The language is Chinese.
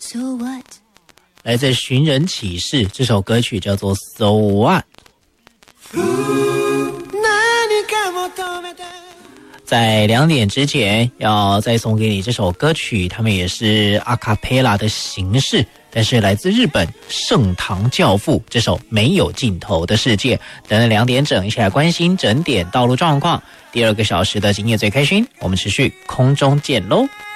So what？ 来自寻人启事，这首歌曲叫做 So What。 在2点之前要再送给你这首歌曲，他们也是阿卡贝拉的形式，但是来自日本盛唐教父这首没有尽头的世界。等到2点整，一起来关心整点道路状况。第2个小时的今夜最开心，我们持续空中见喽。